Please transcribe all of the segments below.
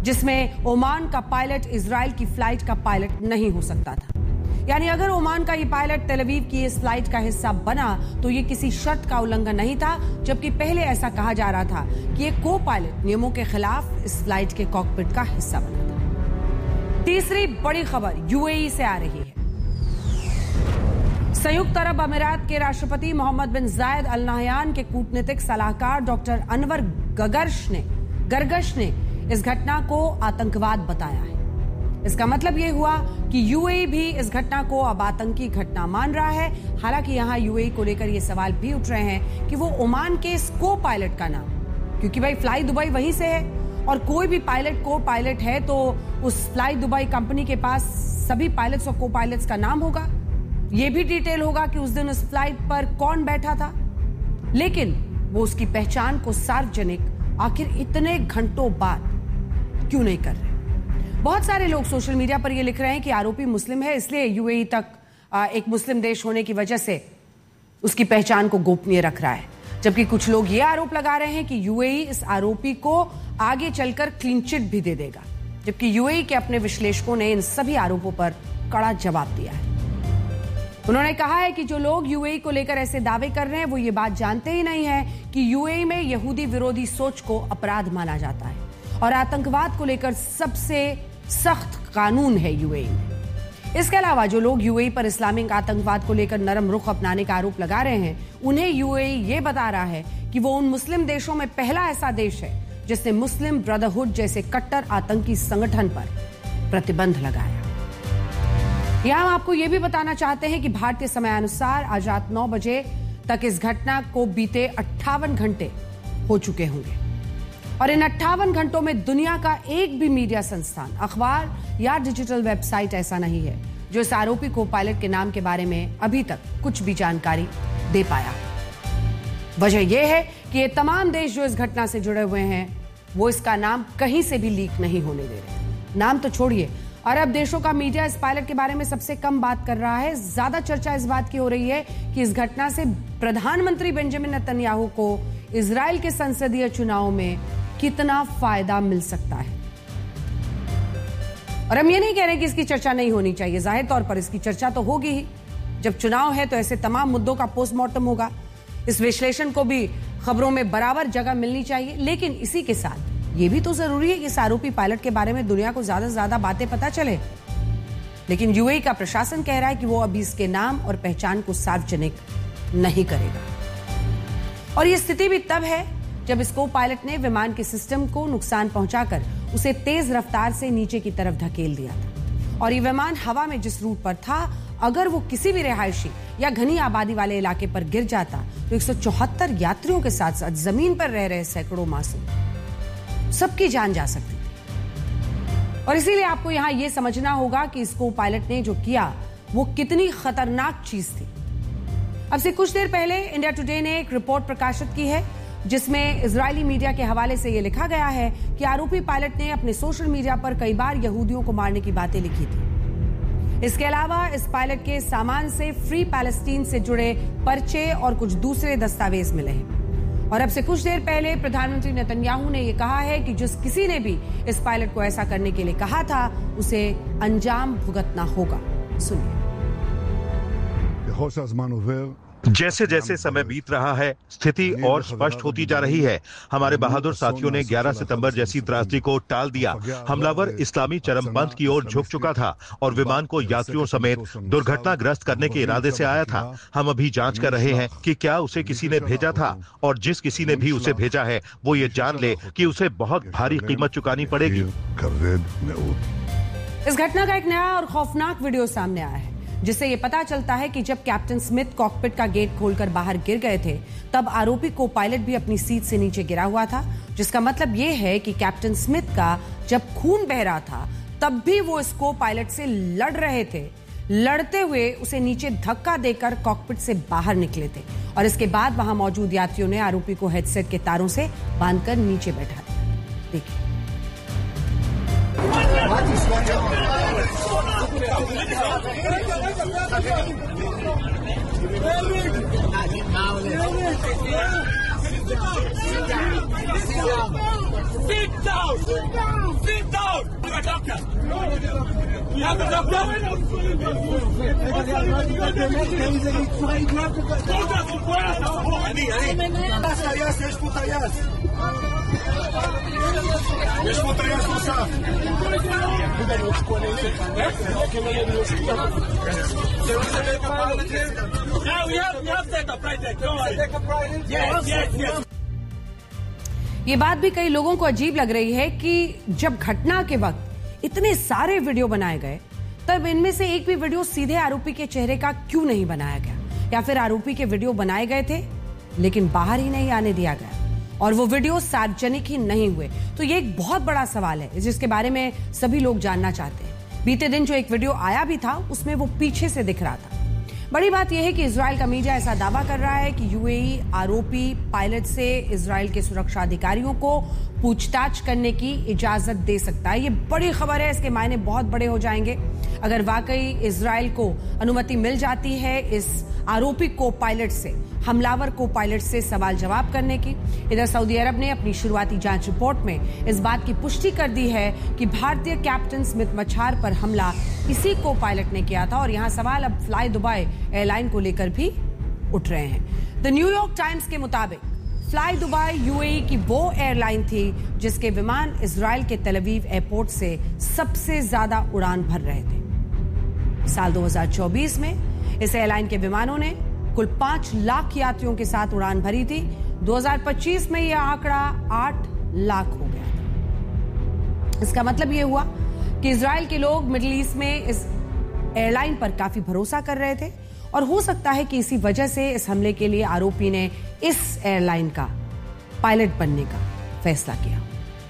जिसमें ओमान का pilot Israel की फ्लाइट का पायलट नहीं हो सकता था। यानी अगर ओमान का ये पायलट तेल अवीव की इस फ्लाइट का हिस्सा बना तो ये किसी शर्त का उल्लंघन नहीं था, जबकि पहले ऐसा कहा जा रहा था कि ये को पायलट नियमों के खिलाफ इस फ्लाइट के कॉकपिट का हिस्सा बना था। तीसरी बड़ी खबर यूएई से आ रही है। संयुक्त अरब अमीरात के राष्ट्रपति मोहम्मद बिन जायद अल नाहयान के कूटनीतिक सलाहकार डॉक्टर अनवर गरगश ने इस घटना को आतंकवाद बताया है। इसका मतलब यह हुआ कि यूएई भी इस घटना को अब आतंकी घटना मान रहा है। हालांकि यहां यूएई को लेकर यह सवाल भी उठ रहे हैं कि वो ओमान के इस को पायलट का नाम, क्योंकि भाई फ्लाई दुबई वहीं से है और कोई भी पायलट को पायलट है तो उस फ्लाई दुबई कंपनी के पास सभी पायलट्स और को पायलट्स का नाम होगा। यह भी डिटेल होगा कि उस दिन उस फ्लाइट पर कौन बैठा था, लेकिन वो उसकी पहचान को सार्वजनिक आखिर इतने घंटों बाद क्यों नहीं कर रहे। बहुत सारे लोग सोशल मीडिया पर यह लिख रहे हैं कि आरोपी मुस्लिम है, इसलिए यूएई तक एक मुस्लिम देश होने की वजह से उसकी पहचान को गोपनीय रख रहा है, जबकि कुछ लोग यह आरोप लगा रहे हैं कि यूएई इस आरोपी को आगे चलकर क्लीन चिट भी दे देगा, जबकि यूएई के अपने विश्लेषकों ने इन सभी आरोपों पर कड़ा जवाब दिया है। उन्होंने कहा है कि जो लोग यूएई को लेकर ऐसे दावे कर रहे हैं वो ये बात जानते ही नहीं है कि यूएई में यहूदी विरोधी सोच को अपराध माना जाता है और आतंकवाद को लेकर सबसे सख्त कानून है यूएई में। इसके अलावा जो लोग यूएई पर इस्लामिक आतंकवाद को लेकर नरम रुख अपनाने का आरोप लगा रहे हैं, उन्हें यूएई ये बता रहा है कि वो उन मुस्लिम देशों में पहला ऐसा देश है जिसने मुस्लिम ब्रदरहुड जैसे कट्टर आतंकी संगठन पर प्रतिबंध लगाया। यहां हम आपको यह भी बताना चाहते हैं कि भारतीय समयानुसार आज रात 9 बजे तक इस घटना को बीते 58 घंटे हो चुके होंगे और इन 58 घंटों में दुनिया का एक भी मीडिया संस्थान, अखबार या डिजिटल वेबसाइट ऐसा नहीं है जो इस आरोपी को पायलट के नाम के बारे में अभी तक कुछ भी जानकारी दे पाया। वजह यह है कि ये तमाम देश जो इस घटना से जुड़े हुए हैं वो इसका नाम कहीं से भी लीक नहीं होने दे रहे। नाम तो छोड़िए, अरब देशों का मीडिया इस पायलट के बारे में सबसे कम बात कर रहा है। ज्यादा चर्चा इस बात की हो रही है कि इस घटना से प्रधानमंत्री बेंजामिन नेतन्याहू को इजराइल के संसदीय चुनाव में कितना फायदा मिल सकता है। और हम ये नहीं कह रहे कि इसकी चर्चा नहीं होनी चाहिए, जाहिर तौर पर इसकी चर्चा तो होगी ही। जब चुनाव है तो ऐसे तमाम मुद्दों का पोस्टमार्टम होगा। इस विश्लेषण को भी खबरों में बराबर जगह मिलनी चाहिए, लेकिन इसी के साथ ये भी तो जरूरी है कि इस आरोपी पायलट के बारे में दुनिया को ज्यादा से ज्यादा बातें पता चले। लेकिन यूएई का प्रशासन कह रहा है कि वो अभी इसके नाम और पहचान को सार्वजनिक नहीं करेगा। और ये स्थिति भी तब है जब इस को पायलट ने विमान के सिस्टम को नुकसान पहुंचाकर उसे तेज रफ्तार से नीचे की तरफ धकेल दिया था। और ये विमान हवा में जिस रूट पर था, अगर वो किसी भी रिहायशी या घनी आबादी वाले इलाके पर गिर जाता तो 174 यात्रियों के साथ साथ जमीन पर रह रहे सैकड़ों मासूम सबकी जान जा सकती थी। और इसीलिए आपको यहां यह समझना होगा कि इसको पायलट ने जो किया वो कितनी खतरनाक चीज थी। अब से कुछ देर पहले इंडिया टुडे ने एक रिपोर्ट प्रकाशित की है जिसमें इजरायली मीडिया के हवाले से यह लिखा गया है कि आरोपी पायलट ने अपने सोशल मीडिया पर कई बार यहूदियों को मारने की बातें लिखी थी। इसके अलावा इस पायलट के सामान से फ्री पैलेस्टीन से जुड़े पर्चे और कुछ दूसरे दस्तावेज मिले हैं। और अब से कुछ देर पहले प्रधानमंत्री नेतन्याहू ने यह कहा है कि जिस किसी ने भी इस पायलट को ऐसा करने के लिए कहा था उसे अंजाम भुगतना होगा। सुनिए। जैसे जैसे समय बीत रहा है, स्थिति और स्पष्ट होती जा रही है। हमारे बहादुर साथियों ने 11 सितंबर जैसी त्रासदी को टाल दिया। हमलावर इस्लामी चरमपंथ की ओर झुक चुका था और विमान को यात्रियों समेत दुर्घटनाग्रस्त करने के इरादे से आया था। हम अभी जांच कर रहे हैं कि क्या उसे किसी ने भेजा था, और जिस किसी ने भी उसे भेजा है वो ये जान ले कि उसे बहुत भारी कीमत चुकानी पड़ेगी। इस घटना का एक नया और खौफनाक वीडियो सामने आया है जिससे यह पता चलता है कि जब कैप्टन स्मिथ कॉकपिट का गेट खोलकर बाहर गिर गए थे तब आरोपी को पायलट भी अपनी सीट से नीचे गिरा हुआ था, जिसका मतलब यह है कि कैप्टन स्मिथ का जब खून बह रहा था तब भी वो इसको पायलट से लड़ रहे थे। लड़ते हुए उसे नीचे धक्का देकर कॉकपिट से बाहर निकले थे और इसके बाद वहां मौजूद यात्रियों ने आरोपी को हेडसेट के तारों से बांधकर नीचे बैठा दिया। देखिए। Sit down! Sit down! Sit down! a doctor? You have a doctor? יש פה טייס. יש פה טייס נוסף. Now we have set up right there. Don't worry. Yes. ये बात भी कई लोगों को अजीब लग रही है कि जब घटना के वक्त इतने सारे वीडियो बनाए गए तब इनमें से एक भी वीडियो सीधे आरोपी के चेहरे का क्यों नहीं बनाया गया, या फिर आरोपी के वीडियो बनाए गए थे लेकिन बाहर ही नहीं आने दिया गया और वो वीडियो सार्वजनिक ही नहीं हुए। तो ये एक बहुत बड़ा सवाल है जिसके बारे में सभी लोग जानना चाहते हैं। बीते दिन जो एक वीडियो आया भी था उसमें वो पीछे से दिख रहा था। बड़ी बात यह है कि इजराइल का मीडिया ऐसा दावा कर रहा है कि यूएई आरोपी पायलट से इजराइल के सुरक्षा अधिकारियों को पूछताछ करने की इजाजत दे सकता है। ये बड़ी खबर है, इसके मायने बहुत बड़े हो जाएंगे। अगर वाकई इजराइल को अनुमति मिल जाती है इस आरोपी को पायलट से, हमलावर को पायलट से सवाल जवाब करने की। इधर सऊदी अरब ने अपनी शुरुआती जांच रिपोर्ट में इस बात की पुष्टि कर दी है कि भारतीय कैप्टन स्मिथ मच्छार पर हमला इसी को पायलट ने किया था और यहां सवाल अब फ्लाई दुबई एयरलाइन को लेकर भी उठ रहे हैं। द न्यूयॉर्क टाइम्स के मुताबिक फ्लाई दुबई यूएई की वो एयरलाइन थी जिसके विमान इजराइल के तेल अवीव एयरपोर्ट से सबसे ज्यादा उड़ान भर रहे थे। साल 2024 में इस एयरलाइन के विमानों ने कुल 5 लाख यात्रियों के साथ उड़ान भरी थी। 2025 में यह आंकड़ा 8 लाख हो गया था। इसका मतलब यह हुआ कि इजराइल के लोग मिडिल ईस्ट में इस एयरलाइन पर काफी भरोसा कर रहे थे और हो सकता है कि इसी वजह से इस हमले के लिए आरोपी ने इस एयरलाइन का पायलट बनने का फैसला किया।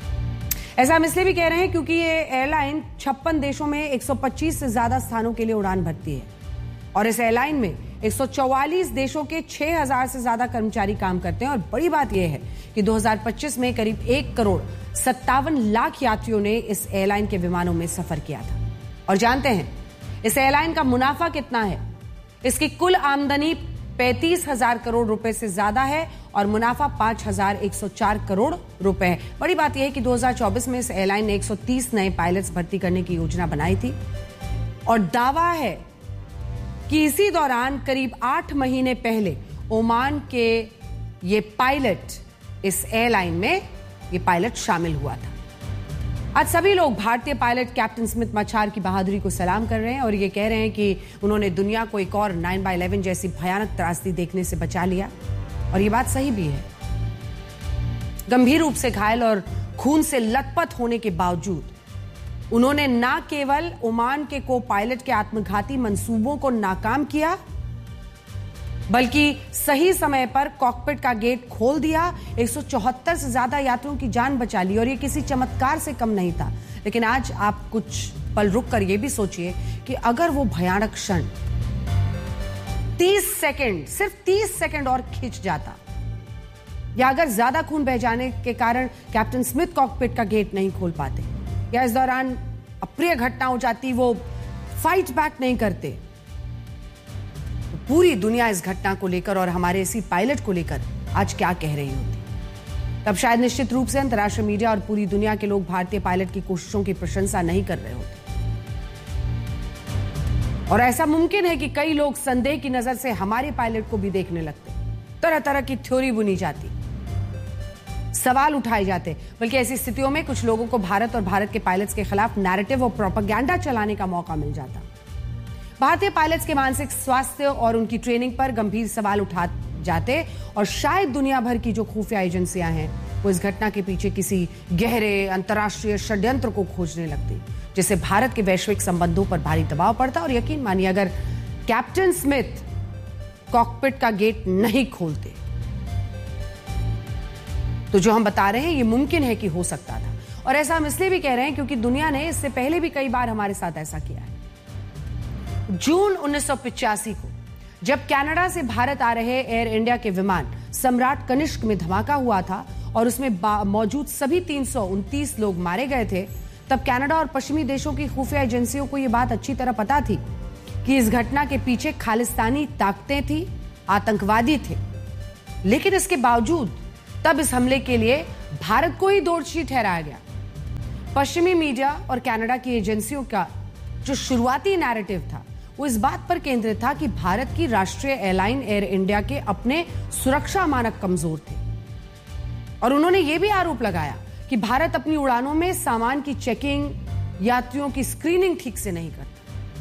ऐसा हम इसलिए भी कह रहे हैं क्योंकि ये एयरलाइन 56 देशों में 125 से ज्यादा स्थानों के लिए उड़ान भरती है और इस एयरलाइन में 144 देशों के 6000 से ज्यादा कर्मचारी काम करते हैं। और बड़ी बात यह है कि 2025 में करीब 1,57 लाख यात्रियों ने इस एयरलाइन के विमानों में सफर किया था। और जानते हैं इस एयरलाइन का मुनाफा कितना है? इसकी कुल आमदनी 35,000 करोड़ रुपए से ज्यादा है और मुनाफा 5,104 करोड़ रुपए है। बड़ी बात यह है कि 2024 में इस एयरलाइन ने 130 नए पायलट्स भर्ती करने की योजना बनाई थी और दावा है कि इसी दौरान करीब 8 महीने पहले ओमान के ये पायलट इस एयरलाइन में ये पायलट शामिल हुआ था। आज सभी लोग भारतीय पायलट कैप्टन स्मिथ मच्छार की बहादुरी को सलाम कर रहे हैं और ये कह रहे हैं कि उन्होंने दुनिया को एक और 9/11 जैसी भयानक त्रासदी देखने से बचा लिया। और ये बात सही भी है। गंभीर रूप से घायल और खून से लथपथ होने के बावजूद उन्होंने न केवल ओमान के को पायलट के आत्मघाती मंसूबों को नाकाम किया बल्कि सही समय पर कॉकपिट का गेट खोल दिया, 174 से ज्यादा यात्रियों की जान बचा ली और ये किसी चमत्कार से कम नहीं था। लेकिन आज आप कुछ पल रुक कर ये भी सोचिए कि अगर वो भयानक क्षण 30 सेकंड, सिर्फ 30 सेकंड और खिंच जाता या अगर ज्यादा खून बह जाने के कारण कैप्टन स्मिथ कॉकपिट का गेट नहीं खोल पाते या इस दौरान अप्रिय घटना हो जाती, वो फाइट बैक नहीं करते, पूरी दुनिया इस घटना को लेकर और हमारे इसी पायलट को लेकर आज क्या कह रही होती। तब शायद निश्चित रूप से अंतर्राष्ट्रीय मीडिया और पूरी दुनिया के लोग भारतीय पायलट की कोशिशों की प्रशंसा नहीं कर रहे होते। और ऐसा मुमकिन है कि कई लोग संदेह की नजर से हमारे पायलट को भी देखने लगते, तरह तरह की थ्योरी बुनी जाती, सवाल उठाए जाते। बल्कि ऐसी स्थितियों में कुछ लोगों को भारत और भारत के पायलट्स के खिलाफ नैरेटिव और प्रोपेगेंडा चलाने का मौका मिल जाता। भारतीय पायलट्स के मानसिक स्वास्थ्य और उनकी ट्रेनिंग पर गंभीर सवाल उठा जाते और शायद दुनिया भर की जो खुफिया एजेंसियां हैं वो इस घटना के पीछे किसी गहरे अंतर्राष्ट्रीय षड्यंत्र को खोजने लगती, जिससे भारत के वैश्विक संबंधों पर भारी दबाव पड़ता। और यकीन मानिए अगर कैप्टन स्मिथ कॉकपिट का गेट नहीं खोलते तो जो हम बता रहे हैं ये मुमकिन है कि हो सकता था। और ऐसा हम इसलिए भी कह रहे हैं क्योंकि दुनिया ने इससे पहले भी कई बार हमारे साथ ऐसा किया है। जून 1985 को जब कनाडा से भारत आ रहे एयर इंडिया के विमान सम्राट कनिष्क में धमाका हुआ था और उसमें मौजूद सभी 329 लोग मारे गए थे, तब कनाडा और पश्चिमी देशों की खुफिया एजेंसियों को यह बात अच्छी तरह पता थी कि इस घटना के पीछे खालिस्तानी ताकतें थी, आतंकवादी थे। लेकिन इसके बावजूद तब इस हमले के लिए भारत को ही दोषी ठहराया गया। पश्चिमी मीडिया और कनाडा की एजेंसियों का जो शुरुआती नैरेटिव था वो इस बात पर केंद्रित था कि भारत की राष्ट्रीय एयरलाइन एयर इंडिया के अपने सुरक्षा मानक कमजोर थे और उन्होंने ये भी आरोप लगाया कि भारत अपनी उड़ानों में सामान की चेकिंग, यात्रियों की स्क्रीनिंग ठीक से नहीं करता।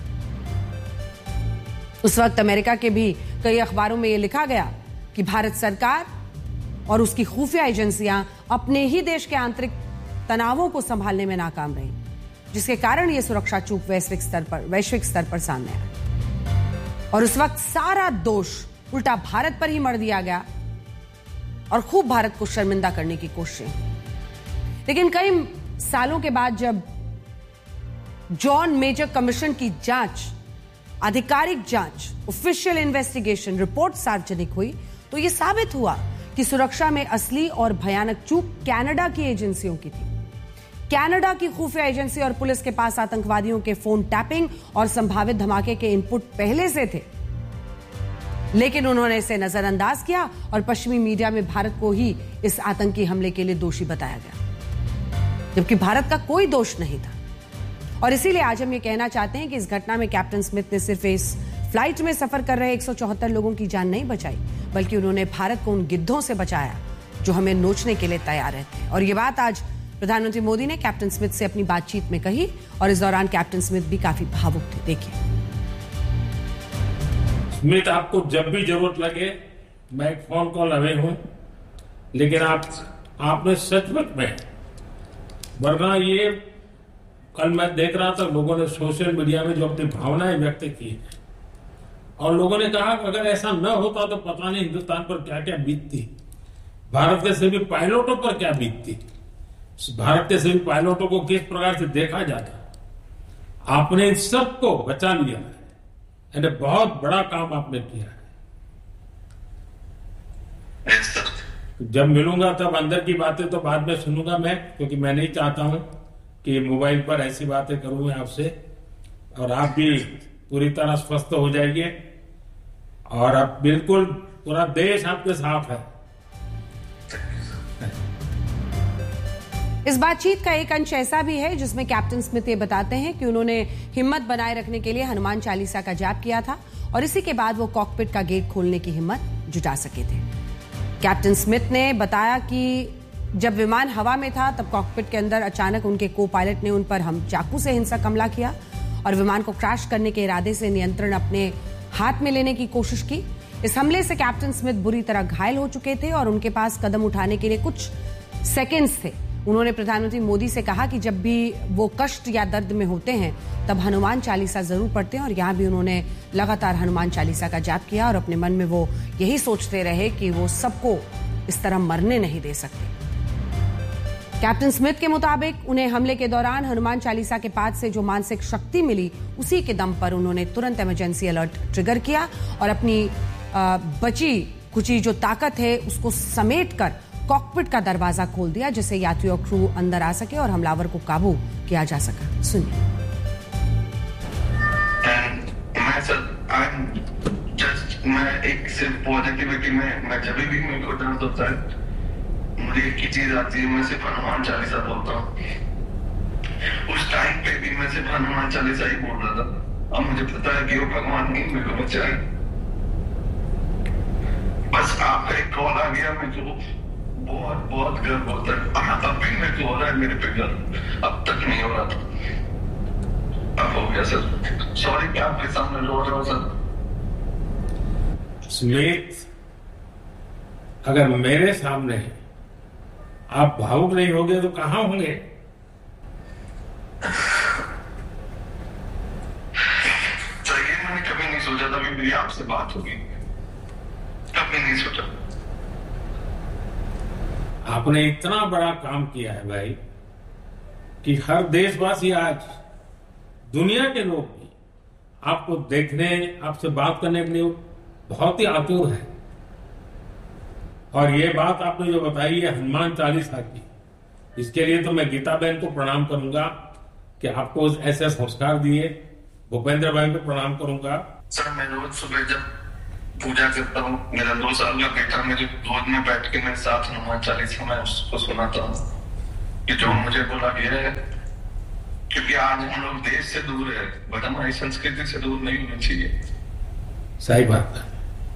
उस वक्त अमेरिका के भी कई अखबारों में यह लिखा गया कि भारत सरकार और उसकी खुफिया एजेंसियां अपने ही देश के आंतरिक तनावों को संभालने में नाकाम रही, जिसके कारण यह सुरक्षा चूक वैश्विक स्तर पर सामने आया और उस वक्त सारा दोष उल्टा भारत पर ही मढ़ दिया गया और खूब भारत को शर्मिंदा करने की कोशिश। लेकिन कई सालों के बाद जब जॉन मेजर कमीशन की जांच, आधिकारिक जांच, ऑफिशियल इन्वेस्टिगेशन रिपोर्ट सार्वजनिक हुई तो यह साबित हुआ कि सुरक्षा में असली और भयानक चूक कनाडा की एजेंसियों की थी। कनाडा की खुफिया एजेंसी और पुलिस के पास आतंकवादियों के फोन टैपिंग और संभावित धमाके के इनपुट पहले से थे, लेकिन उन्होंने इसे नजरअंदाज किया और पश्चिमी मीडिया में भारत को ही इस आतंकी हमले के लिए दोषी बताया गया, जबकि भारत का कोई दोष नहीं था। और इसीलिए आज हम ये कहना चाहते हैं कि इस घटना में कैप्टन स्मिथ ने सिर्फ इस फ्लाइट में सफर कर रहे 174 लोगों की जान नहीं बचाई, बल्कि उन्होंने भारत को उन गिद्धों से बचाया जो हमें नोचने के लिए तैयार रहते हैं। और ये बात आज प्रधानमंत्री मोदी ने कैप्टन स्मिथ से अपनी बातचीत में कही और इस दौरान कैप्टन स्मिथ भी काफी भावुक थे। देखिए। स्मिथ, आपको जब भी जरूरत लगे मैं एक फोन कॉल अवे हूं, लेकिन आपने सचमुच में, वरना ये कल मैं देख रहा था लोगों ने सोशल मीडिया में जो अपनी भावनाएं व्यक्त की और लोगों ने कहा कि अगर ऐसा न होता तो पता नहीं हिंदुस्तान पर क्या क्या बीतती, भारत के सभी पायलटों पर क्या बीतती, भारत के सभी पायलटों को किस प्रकार से देखा जाता। आपने इन सबको बचा लिया है, यानी बहुत बड़ा काम आपने किया है। जब मिलूंगा तब अंदर की बातें तो बाद में सुनूंगा मैं, क्योंकि मैं नहीं चाहता हूं कि मोबाइल पर ऐसी बातें करूं मैं आपसे, और आप भी पूरी तरह स्वस्थ हो जाइए और अब बिल्कुल पूरा देश आपके साथ है। इस बातचीत का एक अंश ऐसा भी है जिसमें कैप्टन स्मिथ ये बताते हैं कि उन्होंने हिम्मत बनाए रखने के लिए हनुमान चालीसा का जाप किया था और इसी के बाद वो कॉकपिट का गेट खोलने की हिम्मत जुटा सके थे। कैप्टन स्मिथ ने बताया कि जब विमान हवा में था तब कॉकपिट के अंदर अचानक उनके को पायलट ने उन पर चाकू से हिंसक हमला किया और विमान को क्रैश करने के इरादे से नियंत्रण अपने हाथ में लेने की कोशिश की। इस हमले से कैप्टन स्मिथ बुरी तरह घायल हो चुके थे और उनके पास कदम उठाने के लिए कुछ सेकेंड्स थे। उन्होंने प्रधानमंत्री मोदी से कहा कि जब भी वो कष्ट या दर्द में होते हैं तब हनुमान चालीसा जरूर पढ़ते हैं और यहां भी उन्होंने लगातार हनुमान चालीसा का जाप किया और अपने मन में वो यही सोचते रहे कि वो सबको इस तरह मरने नहीं दे सकते। कैप्टन स्मिथ के मुताबिक उन्हें हमले के दौरान हनुमान चालीसा के पाठ से जो मानसिक शक्ति मिली उसी के दम पर उन्होंने तुरंत इमरजेंसी अलर्ट ट्रिगर किया और अपनी बची कुची जो ताकत है उसको समेटकर कॉकपिट का दरवाजा खोल दिया, जिससे यात्री और क्रू अंदर आ सके और हमलावर को काबू किया जा सका। सुनिए। मैं एक सिर्फ पॉजिटिविटी में मैं जब भी मेरे को दर्द होता है मुझे एक ही चीज आती है, मैं सिर्फ हनुमान चालीसा बोलता हूँ। उस टाइम पे भी मैं सिर्फ हनुमान चालीसा ही बोल रहा था। अब मुझे पता है कि वो भगवान ने मेरे को बचाया। बस आपका एक कॉल आ गया, मेरे को बहुत बहुत गर्व होता है। अब भी मेरे को हो रहा है मेरे पे गर्व, अब तक नहीं हो रहा था, अब हो गया सर। सॉरी कि आपके सामने रो रहा हूँ सर। स्मिथ, अगर मेरे सामने आप भावुक नहीं होंगे तो कहां होंगे? तो ये मैंने कभी नहीं सोचा था कि मेरी आपसे बात होगी, कभी नहीं सोचा। आपने इतना बड़ा काम किया है भाई कि हर देशवासी, आज दुनिया के लोग भी आपको देखने, आपसे बात करने के लिए बहुत ही आतुर है। और ये बात आपने जो बताई है हनुमान चालीसा की, इसके लिए तो मैं गीता बहन को प्रणाम करूंगा कि आपको ऐसे संस्कार दिए। भूपेंद्र भाई को प्रणाम करूंगा। सर मैं रोज सुबह जब पूजा करता हूँ, मेरा 2 साल का बेटा मेरे गोद में बैठ के मेरे साथ हनुमान चालीसा मैं उसको सुनाता हूँ कि जो मुझे बोला गया है क्योंकि आज हम लोग देश से दूर है, बट हमारी संस्कृति से दूर नहीं होना चाहिए। सही बात है।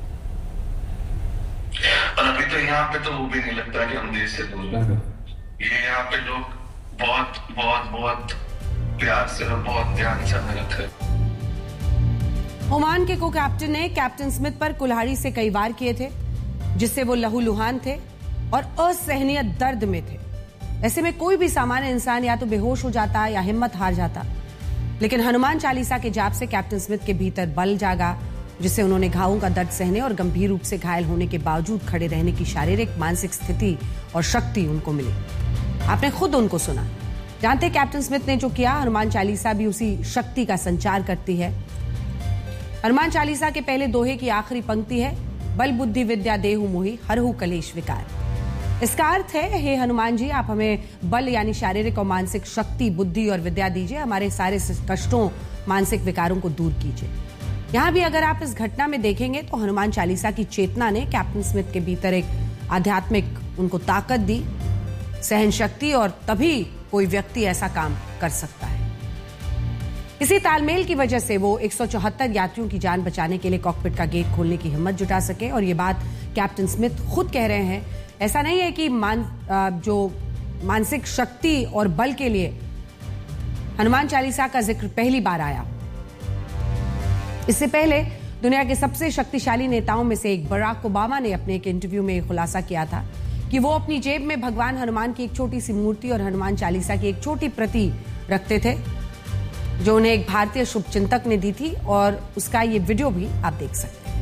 और अभी तो यहाँ पे तो वो भी नहीं लगता कि हम देश से दूर हैं। ये यहाँ पे लोग बहुत बहुत बहुत प्यार से और बहुत ध्यान से हमें रखते हैं। ओमान के को कैप्टन ने कैप्टन स्मिथ पर कुल्हाड़ी से कई वार किए थे, जिससे वो लहूलुहान थे और असहनीय दर्द में थे। ऐसे में कोई भी सामान्य इंसान या तो बेहोश हो जाता या हिम्मत हार जाता, लेकिन हनुमान चालीसा के जाप से कैप्टन स्मिथ के भीतर बल जागा, जिससे उन्होंने घावों का दर्द सहने और गंभीर रूप से घायल होने के बावजूद खड़े रहने की शारीरिक मानसिक स्थिति और शक्ति उनको मिली। आपने खुद उनको सुना। जानते कैप्टन स्मिथ ने जो किया, हनुमान चालीसा भी उसी शक्ति का संचार करती है। हनुमान चालीसा के पहले दोहे की आखिरी पंक्ति है, बल बुद्धि विद्या देहु मोहि हरहु कलेश विकार। इसका अर्थ है, हे हनुमान जी, आप हमें बल यानी शारीरिक और मानसिक शक्ति, बुद्धि और विद्या दीजिए, हमारे सारे कष्टों, मानसिक विकारों को दूर कीजिए। यहां भी अगर आप इस घटना में देखेंगे तो हनुमान चालीसा की चेतना ने कैप्टन स्मिथ के भीतर एक आध्यात्मिक उनको ताकत दी, सहन शक्ति, और तभी कोई व्यक्ति ऐसा काम कर सकता है। इसी तालमेल की वजह से वो 174 यात्रियों की जान बचाने के लिए कॉकपिट का गेट खोलने की हिम्मत जुटा सके। और ये बात कैप्टन स्मिथ खुद कह रहे हैं। ऐसा नहीं है कि जो मानसिक शक्ति और बल के लिए हनुमान चालीसा का जिक्र पहली बार आया। इससे पहले दुनिया के सबसे शक्तिशाली नेताओं में से एक बराक ओबामा ने अपने एक इंटरव्यू में खुलासा किया था कि वो अपनी जेब में भगवान हनुमान की एक छोटी सी मूर्ति और हनुमान चालीसा की एक छोटी प्रति रखते थे, जो उन्हें एक भारतीय शुभचिंतक ने दी थी, और उसका ये वीडियो भी आप देख सकते हैं।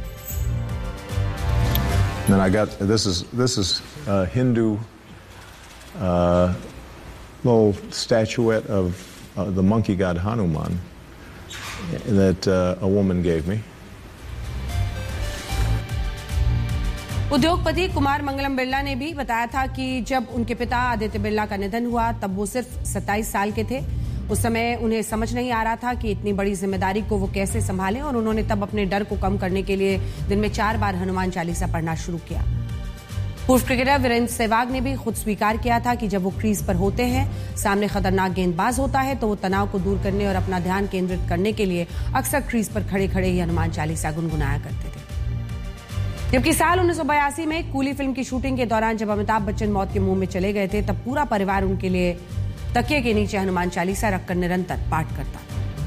And I got this is a Hindu little statuette of the monkey god Hanuman that a woman gave me. उद्योगपति कुमार मंगलम बिरला ने भी बताया था कि जब उनके पिता आदित्य बिरला का निधन हुआ तब वो सिर्फ 27 साल के थे। उस समय उन्हें समझ नहीं आ रहा था कि इतनी बड़ी जिम्मेदारी को वो कैसे संभालें, और उन्होंने तब अपने डर को कम करने के लिए दिन में 4 बार हनुमान चालीसा पढ़ना शुरू किया। पूर्व क्रिकेटर वीरेंद्र सहवाग ने भी खुद स्वीकार किया था कि जब वो क्रीज पर होते हैं, सामने खतरनाक गेंदबाज होता है, तो वो तनाव को दूर करने और अपना ध्यान केंद्रित करने के लिए अक्सर क्रीज पर खड़े खड़े ही हनुमान चालीसा गुनगुनाया करते थे। जबकि साल 1982 में कूली फिल्म की शूटिंग के दौरान जब अमिताभ बच्चन मौत के मुंह में चले गए थे, तब पूरा परिवार उनके लिए तकिए के नीचे हनुमान चालीसा रखकर निरंतर पाठ करता।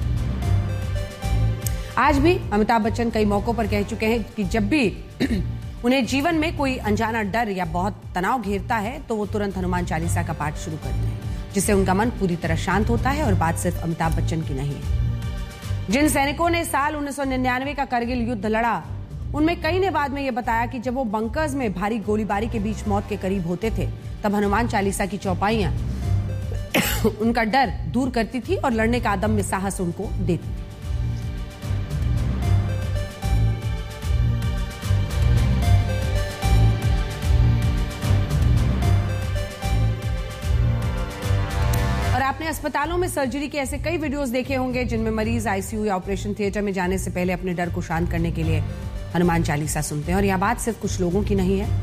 आज भी अमिताभ बच्चन कई मौकों पर कह चुके हैं कि जब भी उन्हें जीवन में कोई अनजाना डर या बहुत तनाव घेरता है तो वो तुरंत हनुमान चालीसा का पाठ शुरू करते हैं, जिससे उनका मन पूरी तरह शांत होता है। और बात सिर्फ अमिताभ बच्चन की नहीं है। जिन सैनिकों ने साल 1999 का करगिल युद्ध लड़ा, उनमें कई ने बाद में यह बताया कि जब वो बंकर्स में भारी गोलीबारी के बीच मौत के करीब होते थे, तब हनुमान चालीसा की चौपाइयां उनका डर दूर करती थी और लड़ने का अदम्य साहस उनको देती। और आपने अस्पतालों में सर्जरी के ऐसे कई वीडियोस देखे होंगे जिनमें मरीज आईसीयू या ऑपरेशन थिएटर में जाने से पहले अपने डर को शांत करने के लिए हनुमान चालीसा सुनते हैं। और यह बात सिर्फ कुछ लोगों की नहीं है।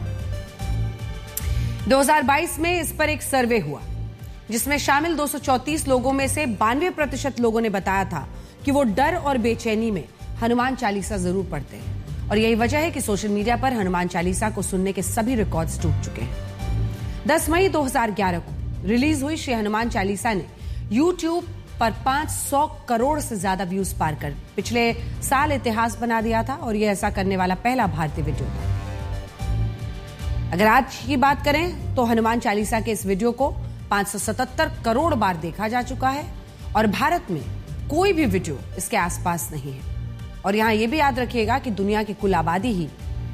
2022 में इस पर एक सर्वे हुआ जिसमें शामिल 234 लोगों में से 92% लोगों ने बताया था कि वो डर और बेचैनी में हनुमान चालीसा जरूर पढ़ते हैं। और यही वजह है कि सोशल मीडिया पर हनुमान चालीसा को सुनने के सभी रिकॉर्ड्स टूट चुके हैं। 10 मई 2011 को रिलीज हुई श्री हनुमान चालीसा ने यूट्यूब पर 500 करोड़ से ज्यादा व्यूज पार कर पिछले साल इतिहास बना दिया था, और यह ऐसा करने वाला पहला भारतीय वीडियो था। अगर आज की बात करें तो हनुमान चालीसा के इस वीडियो को 577 करोड़ बार देखा जा चुका है, और भारत में कोई भी वीडियो इसके आसपास नहीं है। और यहां यह भी याद रखिएगा कि दुनिया की कुल आबादी ही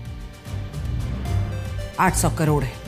800 करोड़ है।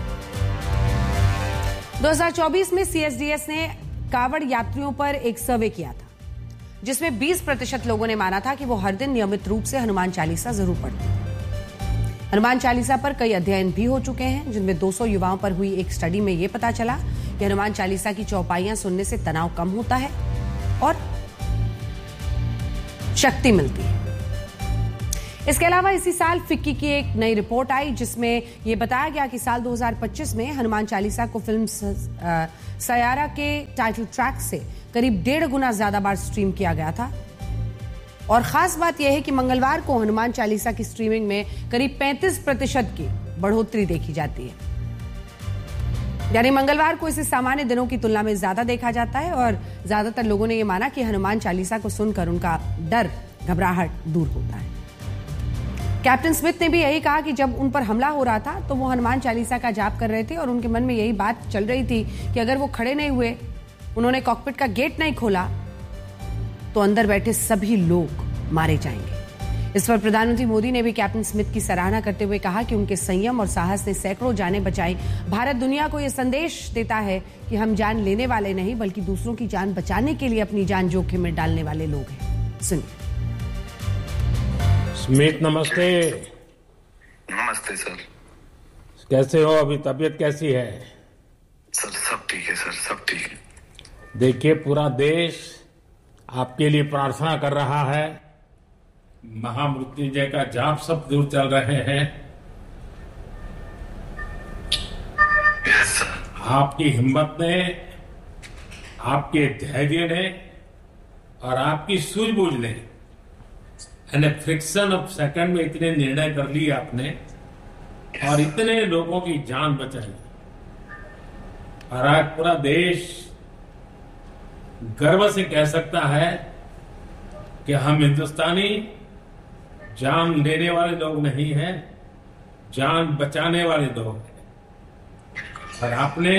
2024 में सीएसडीएस ने कावड़ यात्रियों पर एक सर्वे किया था, जिसमें 20% लोगों ने माना था कि वो हर दिन नियमित रूप से हनुमान चालीसा जरूर पढ़ते हैं। हनुमान चालीसा पर कई अध्ययन भी हो चुके हैं, जिनमें 200 युवाओं पर हुई एक स्टडी में यह पता चला कि हनुमान चालीसा की चौपाइयां सुनने से तनाव कम होता है और शक्ति मिलती है। इसके अलावा इसी साल फिक्की की एक नई रिपोर्ट आई जिसमें यह बताया गया कि साल 2025 में हनुमान चालीसा को फिल्म सयारा के टाइटल ट्रैक से करीब 1.5 गुना ज्यादा बार स्ट्रीम किया गया था। और खास बात यह है कि मंगलवार को हनुमान चालीसा की स्ट्रीमिंग में करीब 35% की बढ़ोतरी देखी जाती है। यानी मंगलवार को इसे सामान्य दिनों की तुलना में ज्यादा देखा जाता है और ज्यादातर लोगों ने यह माना कि हनुमान चालीसा को सुनकर उनका डर, घबराहट दूर होता है। कैप्टन स्मिथ ने भी यही कहा कि जब उन पर हमला हो रहा था तो वो हनुमान चालीसा का जाप कर रहे थे और उनके मन में यही बात चल रही थी कि अगर वो खड़े नहीं हुए, उन्होंने कॉकपिट का गेट नहीं खोला, तो अंदर बैठे सभी लोग मारे जाएंगे। इस पर प्रधानमंत्री मोदी ने भी कैप्टन स्मिथ की सराहना करते हुए कहा कि उनके संयम और साहस ने सैकड़ों जानें बचाई। भारत दुनिया को यह संदेश देता है कि हम जान लेने वाले नहीं बल्कि दूसरों की जान बचाने के लिए अपनी जान जोखिम में डालने वाले लोग हैं। सुनिए। स्मिथ नमस्ते। नमस्ते सर। कैसे हो? अभी तबीयत कैसी है? सर सब ठीक है सर, सब ठीक है। देखिए, पूरा देश आपके लिए प्रार्थना कर रहा है। महामृत्युंजय का जाप सब दूर चल रहे हैं। Yes sir. आपकी हिम्मत ने, आपके धैर्य ने और आपकी सूझबूझ ने फ्रिक्शन ऑफ सेकंड में इतने निर्णय कर लिए आपने और इतने लोगों की जान बचाई। और आज पूरा देश गर्व से कह सकता है कि हम हिंदुस्तानी जान लेने वाले लोग नहीं हैं, जान बचाने वाले लोग हैं। और आपने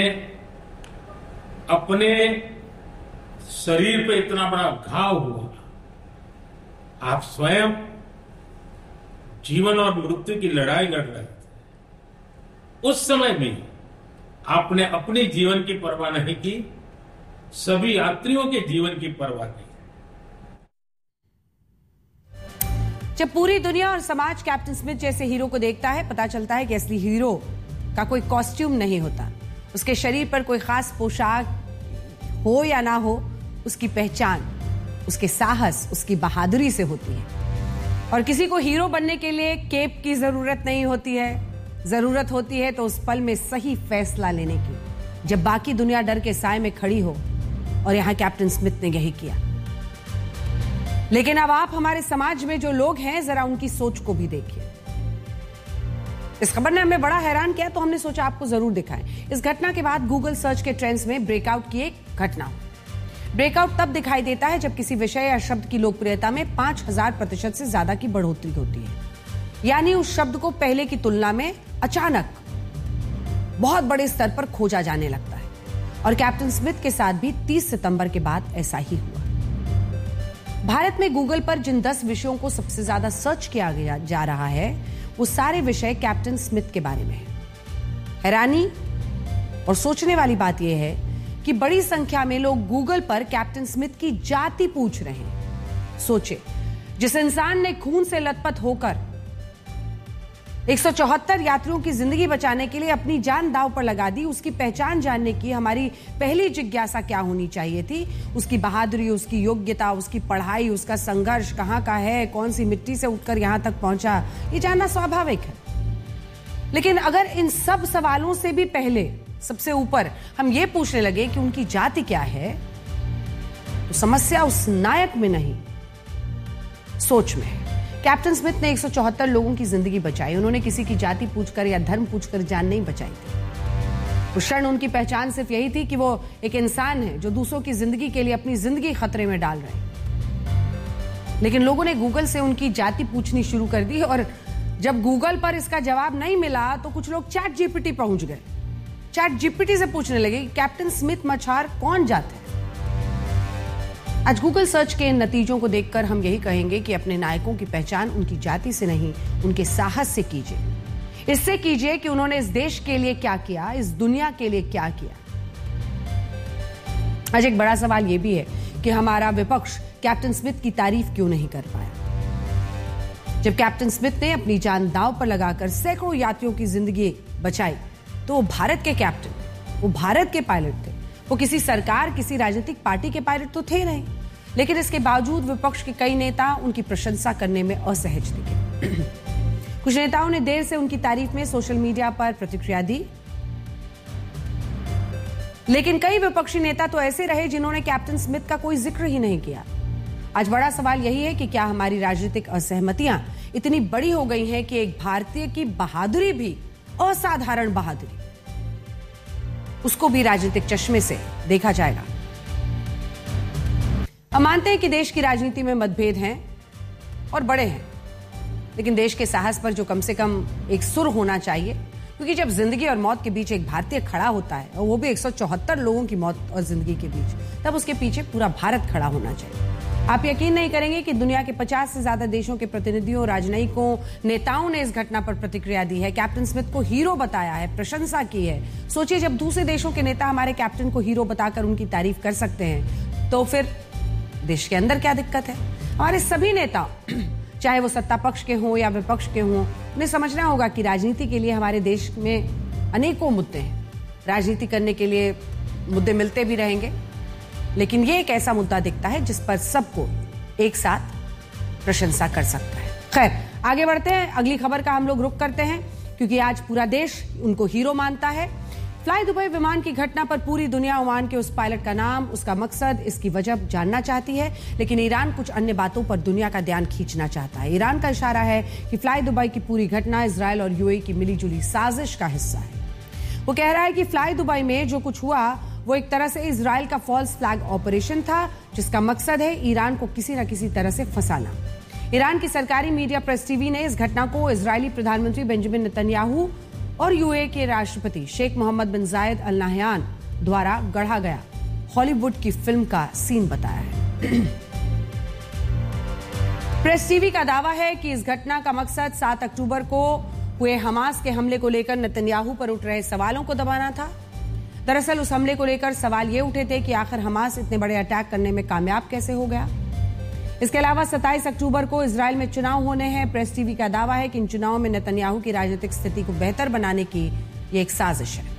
अपने शरीर पे इतना बड़ा घाव हुआ, आप स्वयं जीवन और मृत्यु की लड़ाई लड़ रहे थे। उस समय में आपने अपने जीवन की परवाह नहीं की, सभी यात्रियों के जीवन की परवाह की। जब पूरी दुनिया और समाज कैप्टन स्मिथ जैसे हीरो को देखता है, पता चलता है कि असली हीरो का कोई कॉस्ट्यूम नहीं होता, उसके शरीर पर कोई खास पोशाक हो या ना हो, उसकी पहचान उसके साहस, उसकी बहादुरी से होती है। और किसी को हीरो बनने के लिए केप की जरूरत नहीं होती है, जरूरत होती है तो उस पल में सही फैसला लेने की, जब बाकी दुनिया डर के साए में खड़ी हो। और यहां कैप्टन स्मिथ ने यही किया। लेकिन अब आप हमारे समाज में जो लोग हैं, जरा उनकी सोच को भी देखिए। इस खबर ने हमें बड़ा हैरान किया तो हमने सोचा आपको जरूर दिखाएं। इस घटना के बाद गूगल सर्च के ट्रेंड्स में ब्रेकआउट की एक घटना। ब्रेकआउट तब दिखाई देता है जब किसी विषय या शब्द की लोकप्रियता में 5000% से ज्यादा की बढ़ोतरी होती है। यानी उस शब्द को पहले की तुलना में अचानक बहुत बड़े स्तर पर खोजा जाने लगता है। और कैप्टन स्मिथ के साथ भी 30 सितंबर के बाद ऐसा ही हुआ। भारत में गूगल पर जिन 10 विषयों को सबसे ज्यादा सर्च किया जा रहा है, वो सारे विषय कैप्टन स्मिथ के बारे में है। हैरानी और सोचने वाली बात यह है कि बड़ी संख्या में लोग गूगल पर कैप्टन स्मिथ की जाति पूछ रहे हैं। सोचे, जिस इंसान ने खून से लथपथ होकर 174 यात्रियों की जिंदगी बचाने के लिए अपनी जान दांव पर लगा दी, उसकी पहचान जानने की हमारी पहली जिज्ञासा क्या होनी चाहिए थी? उसकी बहादुरी, उसकी योग्यता, उसकी पढ़ाई, उसका संघर्ष कहां का है, कौन सी मिट्टी से उठकर यहां तक पहुंचा, ये जानना स्वाभाविक है। लेकिन अगर इन सब सवालों से भी पहले, सबसे ऊपर हम ये पूछने लगे कि उनकी जाति क्या है, तो समस्या उस नायक में नहीं, सोच में है। कैप्टन स्मिथ ने 174 लोगों की जिंदगी बचाई। उन्होंने किसी की जाति पूछकर या धर्म पूछकर जान नहीं बचाई थी। उस क्षण उनकी पहचान सिर्फ यही थी कि वो एक इंसान है जो दूसरों की जिंदगी के लिए अपनी जिंदगी खतरे में डाल रहे हैं। लेकिन लोगों ने गूगल से उनकी जाति पूछनी शुरू कर दी और जब गूगल पर इसका जवाब नहीं मिला तो कुछ लोग चैट जीपीटी पहुंच गए। चैट जीपीटी से पूछने लगे कि कैप्टन स्मिथ मछार कौन जात है। आज गूगल सर्च के इन नतीजों को देखकर हम यही कहेंगे कि अपने नायकों की पहचान उनकी जाति से नहीं, उनके साहस से कीजिए। इससे कीजिए कि उन्होंने इस देश के लिए क्या किया, इस दुनिया के लिए क्या किया। आज एक बड़ा सवाल यह भी है कि हमारा विपक्ष कैप्टन स्मिथ की तारीफ क्यों नहीं कर पाया। जब कैप्टन स्मिथ ने अपनी जान दांव पर लगाकर सैकड़ों यात्रियों की जिंदगी बचाई तो वो भारत के कैप्टन, वो भारत के पायलट थे। वो किसी सरकार, किसी राजनीतिक पार्टी के पायलट तो थे नहीं। लेकिन इसके बावजूद विपक्ष के कई नेता उनकी प्रशंसा करने में असहज दिखे। कुछ नेताओं ने देर से उनकी तारीफ में सोशल मीडिया पर प्रतिक्रिया दी, लेकिन कई विपक्षी नेता तो ऐसे रहे जिन्होंने कैप्टन स्मिथ का कोई जिक्र ही नहीं किया। आज बड़ा सवाल यही है कि क्या हमारी राजनीतिक असहमतियां इतनी बड़ी हो गई हैं कि एक भारतीय की बहादुरी भी, असाधारण बहादुरी, उसको भी राजनीतिक चश्मे से देखा जाएगा। हम मानते हैं कि देश की राजनीति में मतभेद हैं और बड़े हैं, लेकिन देश के साहस पर जो कम से कम एक सुर होना चाहिए, क्योंकि जब जिंदगी और मौत के बीच एक भारतीय खड़ा होता है, और वो भी 174 लोगों की मौत और जिंदगी के बीच, तब उसके पीछे पूरा भारत खड़ा होना चाहिए। आप यकीन नहीं करेंगे कि दुनिया के 50 से ज्यादा देशों के प्रतिनिधियों, राजनयिकों, नेताओं ने इस घटना पर प्रतिक्रिया दी है, कैप्टन स्मिथ को हीरो बताया है, प्रशंसा की है। सोचिए, जब दूसरे देशों के नेता हमारे कैप्टन को हीरो बताकर उनकी तारीफ कर सकते हैं, तो फिर देश के अंदर क्या दिक्कत है? हमारे सभी नेता, चाहे वो सत्ता पक्ष के हों या विपक्ष के हों, उन्हें समझना होगा कि राजनीति के लिए हमारे देश में अनेकों मुद्दे हैं। राजनीति करने के लिए मुद्दे मिलते भी रहेंगे, लेकिन ये एक ऐसा मुद्दा दिखता है जिस पर सबको एक साथ प्रशंसा कर सकता है। खैर, आगे बढ़ते हैं। अगली खबर का हम लोग रुख करते हैं, क्योंकि आज पूरा देश उनको हीरो मानता है। फ्लाई दुबई विमान की घटना पर पूरी दुनिया ओमान के उस पायलट का नाम, उसका मकसद, इसकी वजह जानना चाहती है, लेकिन ईरान कुछ अन्य बातों पर दुनिया का ध्यान खींचना चाहता है। ईरान का इशारा है कि फ्लाई दुबई की पूरी घटना इजरायल और यूएई की मिलीजुली साजिश का हिस्सा है। वो कह रहा है कि फ्लाई दुबई में जो कुछ हुआ वो एक तरह से इजरायल का फॉल्स फ्लैग ऑपरेशन था, जिसका मकसद है ईरान को किसी न किसी तरह से फंसाना। ईरान की सरकारी मीडिया प्रेस टीवी ने इस घटना को इजरायली प्रधानमंत्री बेंजामिन नेतन्याहू और यूएई के राष्ट्रपति शेख मोहम्मद बिन जायद अल नहयान द्वारा गढ़ा गया हॉलीवुड की फिल्म का सीन बताया है। प्रेस टीवी का दावा है कि इस घटना का मकसद 7 अक्टूबर को हुए हमास के हमले को लेकर नेतन्याहू पर उठ रहे सवालों को दबाना था। दरअसल उस हमले को लेकर सवाल ये उठे थे कि आखिर हमास इतने बड़े अटैक करने में कामयाब कैसे हो गया। इसके अलावा 27 अक्टूबर को इजरायल में चुनाव होने हैं। प्रेस टीवी का दावा है कि इन चुनावों में नेतन्याहू की राजनीतिक स्थिति को बेहतर बनाने की ये एक साजिश है।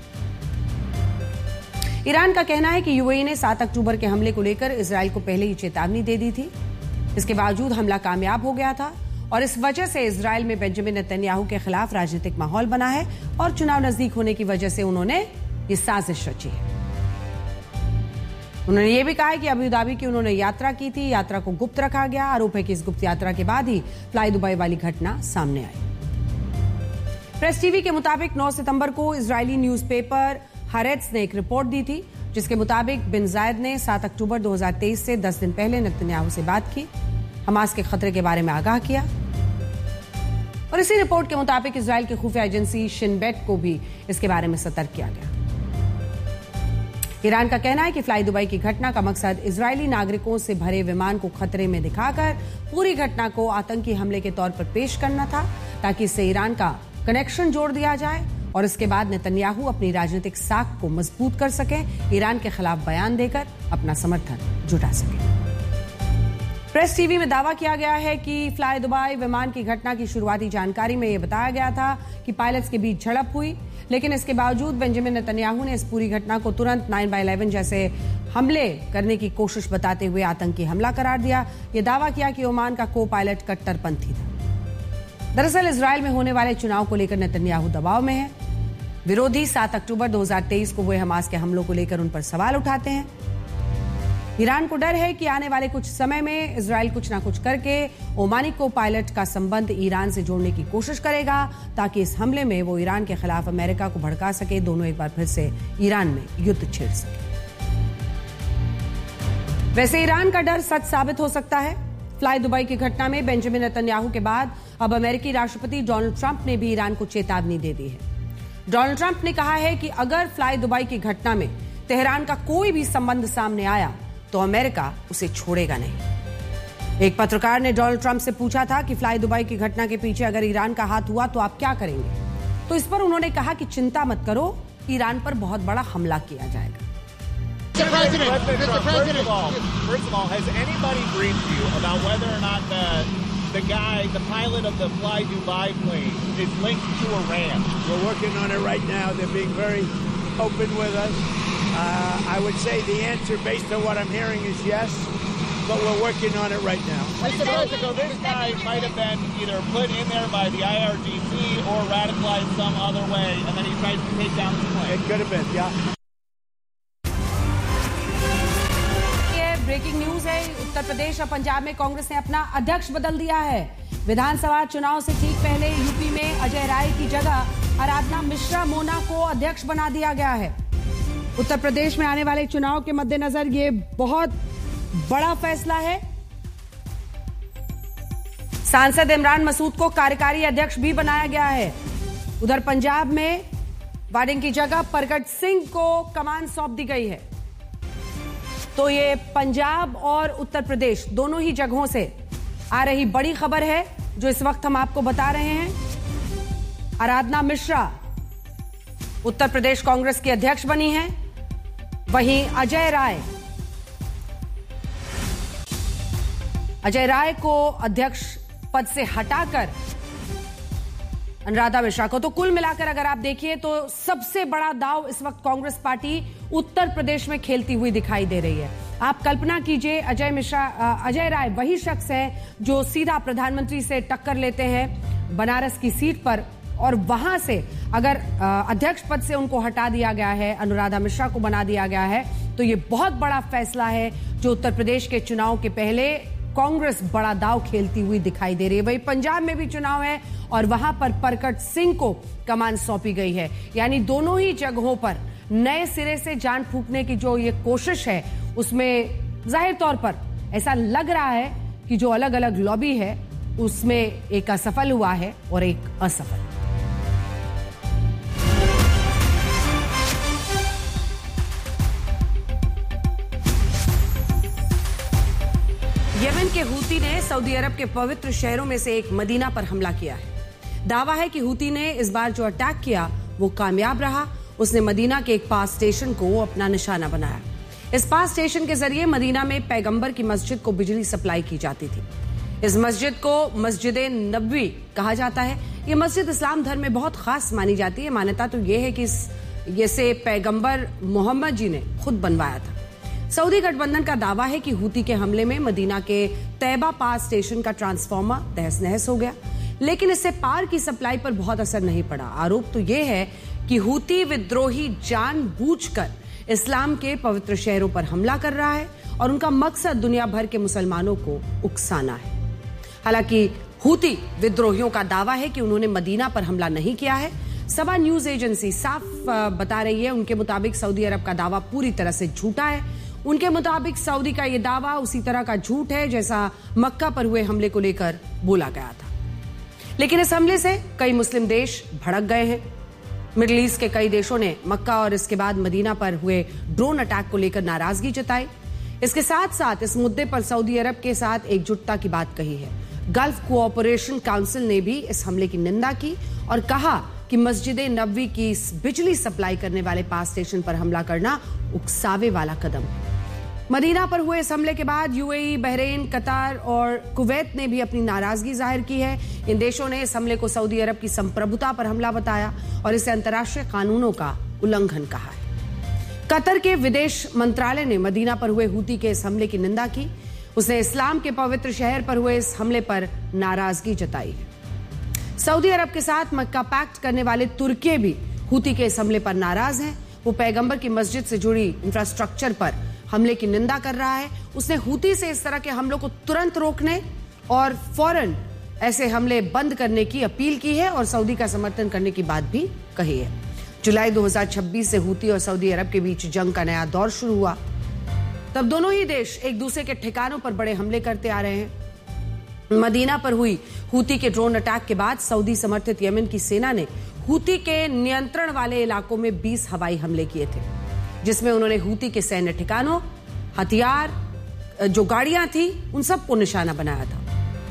ईरान का कहना है कि यूएई ने 7 अक्टूबर के हमले को लेकर इजरायल को पहले ही चेतावनी दे दी थी। इसके बावजूद हमला कामयाब हो गया था और इस वजह से इजरायल में बेंजामिन नेतन्याहू के खिलाफ राजनीतिक माहौल बना है और चुनाव नजदीक होने की वजह से उन्होंने ये साजिश रची है। उन्होंने ये भी कहा है कि अबू धाबी की उन्होंने यात्रा की थी, यात्रा को गुप्त रखा गया। आरोप है कि इस गुप्त यात्रा के बाद ही फ्लाई दुबई वाली घटना सामने आई। प्रेस टीवी के मुताबिक 9 सितंबर को इजरायली न्यूज़पेपर हारेट्स ने एक रिपोर्ट दी थी, जिसके मुताबिक बिन जायद ने 7 अक्टूबर 2023 से 10 दिन पहले नेतन्याहू से बात की, हमास के खतरे के बारे में आगाह किया और इसी रिपोर्ट के मुताबिक इजरायल की खुफिया एजेंसी शिन बेट को भी इसके बारे में सतर्क किया गया। ईरान का कहना है कि फ्लाई दुबई की घटना का मकसद इजरायली नागरिकों से भरे विमान को खतरे में दिखाकर पूरी घटना को आतंकी हमले के तौर पर पेश करना था, ताकि इससे ईरान का कनेक्शन जोड़ दिया जाए और इसके बाद नेतन्याहू अपनी राजनीतिक साख को मजबूत कर सके, ईरान के खिलाफ बयान देकर अपना समर्थन जुटा सके। प्रेस टीवी में दावा किया गया है कि फ्लाई दुबई विमान की घटना की शुरुआती जानकारी में यह बताया गया था कि पायलट्स के बीच झड़प हुई, लेकिन इसके बावजूद बेंजामिन नेतन्याहू ने इस पूरी घटना को तुरंत 9/11 जैसे हमले करने की कोशिश बताते हुए आतंकी हमला करार दिया। यह दावा किया कि ओमान का को पायलट कट्टरपंथी था। दरअसल इजरायल में होने वाले चुनाव को लेकर नेतन्याहू दबाव में है। विरोधी 7 अक्टूबर 2023 को हुए हमास के हमलों को लेकर उन पर सवाल उठाते हैं। ईरान को डर है कि आने वाले कुछ समय में इजरायल कुछ ना कुछ करके ओमानी को पायलट का संबंध ईरान से जोड़ने की कोशिश करेगा, ताकि इस हमले में वो ईरान के खिलाफ अमेरिका को भड़का सके, दोनों एक बार फिर से ईरान में युद्ध छेड़ सके। वैसे ईरान का डर सच साबित हो सकता है। फ्लाई दुबई की घटना में बेंजामिन नेतन्याहू के बाद अब अमेरिकी राष्ट्रपति डोनाल्ड ट्रंप ने भी ईरान को चेतावनी दे दी है। डोनाल्ड ट्रंप ने कहा है कि अगर फ्लाई दुबई की घटना में तेहरान का कोई भी संबंध सामने आया तो अमेरिका उसे छोड़ेगा नहीं। एक पत्रकार ने डोनाल्ड ट्रंप से पूछा था कि फ्लाई दुबई की घटना के पीछे अगर ईरान का हाथ हुआ तो आप क्या करेंगे, तो इस पर उन्होंने कहा कि चिंता मत करो, ईरान पर बहुत बड़ा हमला किया जाएगा। Mr. President, first of all, has anybody briefed you about whether or not the pilot of the Fly Dubai plane is linked to Iran? We're working on it right now. They're being very open with us. I would say the answer, based on what I'm hearing, is yes. but we're working on it right now. Mr. President, this guy might have been either put in there by the IRGC or radicalized some other way, and then he tried to take down the plane. It could have been, yeah. Breaking news है। उत्तर प्रदेश और पंजाब में कांग्रेस ने अपना अध्यक्ष बदल दिया है। विधानसभा चुनाव से ठीक पहले यूपी में अजय राय की जगह आराधना मिश्रा मोना को अध्यक्ष बना दिया गया है। उत्तर प्रदेश में आने वाले चुनाव के मद्देनजर ये बहुत बड़ा फैसला है। सांसद इमरान मसूद को कार्यकारी अध्यक्ष भी बनाया गया है। उधर पंजाब में वाडिंग की जगह परगट सिंह को कमान सौंप दी गई है। तो ये पंजाब और उत्तर प्रदेश दोनों ही जगहों से आ रही बड़ी खबर है जो इस वक्त हम आपको बता रहे हैं। आराधना मिश्रा उत्तर प्रदेश कांग्रेस की अध्यक्ष बनी है, वहीं अजय राय को अध्यक्ष पद से हटाकर अनुराधा मिश्रा को। तो कुल मिलाकर अगर आप देखिए तो सबसे बड़ा दांव इस वक्त कांग्रेस पार्टी उत्तर प्रदेश में खेलती हुई दिखाई दे रही है। आप कल्पना कीजिए, अजय राय वही शख्स है जो सीधा प्रधानमंत्री से टक्कर लेते हैं बनारस की सीट पर, और वहां से अगर अध्यक्ष पद से उनको हटा दिया गया है, अनुराधा मिश्रा को बना दिया गया है, तो ये बहुत बड़ा फैसला है जो उत्तर प्रदेश के चुनाव के पहले कांग्रेस बड़ा दांव खेलती हुई दिखाई दे रही है। वही पंजाब में भी चुनाव है और वहां पर परगट सिंह को कमान सौंपी गई है। यानी दोनों ही जगहों पर नए सिरे से जान फूंकने की जो ये कोशिश है, उसमें जाहिर तौर पर ऐसा लग रहा है कि जो अलग अलग लॉबी है उसमें एक असफल हुआ है और एक असफल। यमन के हूती ने सऊदी अरब के पवित्र शहरों में से एक मदीना पर हमला किया है। दावा है कि हूती ने इस बार जो अटैक किया वो कामयाब रहा। उसने मदीना के एक पास स्टेशन को अपना निशाना बनाया। इस पास स्टेशन के जरिए मदीना में पैगंबर की मस्जिद को बिजली सप्लाई की जाती थी। इस मस्जिद को मस्जिद नबवी कहा जाता है। ये मस्जिद इस्लाम धर्म में बहुत खास मानी जाती है। मान्यता तो ये है कि इसे पैगंबर मोहम्मद जी ने खुद बनवाया था। सऊदी गठबंधन का दावा है कि हूती के हमले में मदीना के तैबा पास स्टेशन का ट्रांसफार्मर तहस नहस हो गया, लेकिन इससे पार की सप्लाई पर बहुत असर नहीं पड़ा। आरोप तो यह है कि हूती विद्रोही जानबूझकर इस्लाम के पवित्र शहरों पर हमला कर रहा है और उनका मकसद दुनिया भर के मुसलमानों को उकसाना है। हालांकि हूती विद्रोहियों का दावा है कि उन्होंने मदीना पर हमला नहीं किया है। सबा न्यूज एजेंसी साफ बता रही है, उनके मुताबिक सऊदी अरब का दावा पूरी तरह से झूठा है। उनके मुताबिक सऊदी का यह दावा उसी तरह का झूठ है जैसा मक्का पर हुए हमले को लेकर बोला गया था। लेकिन इस हमले से कई मुस्लिम देश भड़क गए हैं। मिडिल ईस्ट के कई देशों ने मक्का और इसके बाद मदीना पर हुए ड्रोन अटैक को लेकर नाराजगी जताई। इसके साथ साथ इस मुद्दे पर सऊदी अरब के साथ एकजुटता की बात कही है। गल्फ कोऑपरेशन काउंसिल ने भी इस हमले की निंदा की और कहा कि मस्जिद नबवी की बिजली सप्लाई करने वाले पास स्टेशन पर हमला करना उकसावे वाला कदम है। मदीना पर हुए इस हमले के बाद यूएई, बहरीन, कतार और कुवैत ने भी अपनी नाराजगी जाहिर की है। इन देशों ने इस हमले को सऊदी अरब की संप्रभुता पर हमला बताया और इसे अंतर्राष्ट्रीय कानूनों का उल्लंघन कहा है। कतर के विदेश मंत्रालय ने मदीना पर हुए हूती के इस हमले की निंदा की। उसने इस्लाम के पवित्र शहर पर हुए इस हमले पर नाराजगी जताई है। सऊदी अरब के साथ मक्का पैक्ट करने वाले तुर्की भी हूती के इस हमले पर नाराज हैं। वो पैगंबर की मस्जिद से जुड़ी इंफ्रास्ट्रक्चर पर हमले की निंदा कर रहा है। उसने हूती से इस तरह के हमलों को तुरंत रोकने और फौरन ऐसे हमले बंद करने की अपील की है और सऊदी का समर्थन करने की बात भी कही है। जुलाई 2026 से हूती और सऊदी अरब के बीच जंग का नया दौर शुरू हुआ। तब दोनों ही देश एक दूसरे के ठिकानों पर बड़े हमले करते आ रहे हैं। मदीना पर हुई हूती के ड्रोन अटैक के बाद सऊदी समर्थित यमन की सेना ने हूती के नियंत्रण वाले इलाकों में 20 हवाई हमले किए थे, जिसमें उन्होंने हूती के सैन्य ठिकानों, हथियार, जो गाड़ियां थी, उन सबको निशाना बनाया था।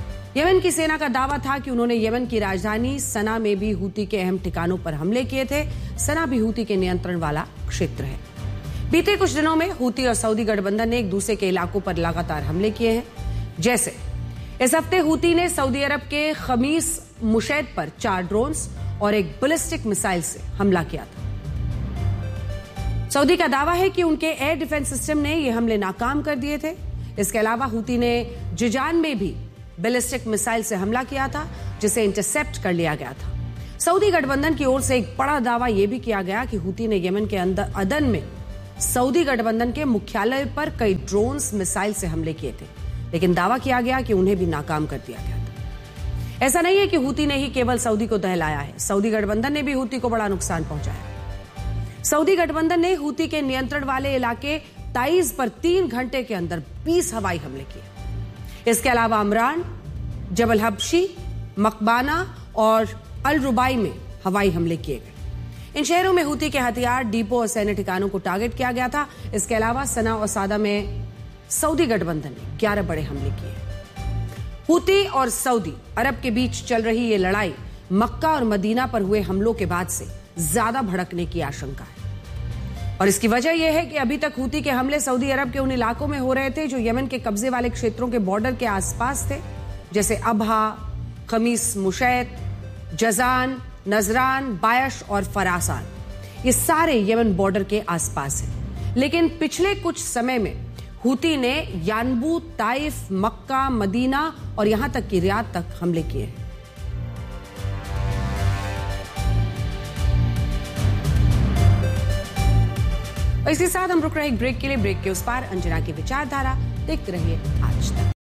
यमन की सेना का दावा था कि उन्होंने यमन की राजधानी सना में भी हूती के अहम ठिकानों पर हमले किए थे। सना भी हूती के नियंत्रण वाला क्षेत्र है। बीते कुछ दिनों में हूती और सऊदी गठबंधन ने एक दूसरे के इलाकों पर लगातार हमले किए हैं। जैसे इस हफ्ते हूती ने सऊदी अरब के खमीस मुशैद पर 4 ड्रोन्स और एक बैलिस्टिक मिसाइल से हमला किया था। सऊदी का दावा है कि उनके एयर डिफेंस सिस्टम ने ये हमले नाकाम कर दिए थे। इसके अलावा हूती ने जिजान में भी बैलिस्टिक मिसाइल से हमला किया था, जिसे इंटरसेप्ट कर लिया गया था। सऊदी गठबंधन की ओर से एक बड़ा दावा यह भी किया गया कि हूती ने यमन के अंदर अदन में सऊदी गठबंधन के मुख्यालय पर कई ड्रोन्स मिसाइल से हमले किए थे, लेकिन दावा किया गया कि उन्हें भी नाकाम कर दिया गया था। ऐसा नहीं है कि हूती ने ही केवल सऊदी को दहलाया है, सऊदी गठबंधन ने भी हूती को बड़ा नुकसान पहुंचाया। सऊदी गठबंधन ने हूती के नियंत्रण वाले इलाके ताइज पर 3 घंटे के अंदर 20 हवाई हमले किए। इसके अलावा अमरान, जबल हबशी, मकबाना और अल रुबाई में हवाई हमले किए गए। इन शहरों में हूती के हथियार डिपो और सैन्य ठिकानों को टारगेट किया गया था। इसके अलावा सना और सादा में सऊदी गठबंधन ने 11 बड़े हमले किए। हूती और सऊदी अरब के बीच चल रही ये लड़ाई मक्का और मदीना पर हुए हमलों के बाद से ज्यादा भड़कने की आशंका है, और इसकी वजह यह है कि अभी तक हूती के हमले सऊदी अरब के उन इलाकों में हो रहे थे जो यमन के कब्जे वाले क्षेत्रों के बॉर्डर के आसपास थे, जैसे अबहा, खमीस मुशैत, जजान, नजरान, बायश और फरासान। ये सारे यमन बॉर्डर के आसपास हैं। लेकिन पिछले कुछ समय में हूती ने यानबू, ताइफ, मक्का, मदीना और यहां तक कि रियाद तक हमले किए हैं। इसी साथ हम रुक रहे एक ब्रेक के लिए। ब्रेक के उस पार अंजना की विचारधारा देखते रहिए आज तक।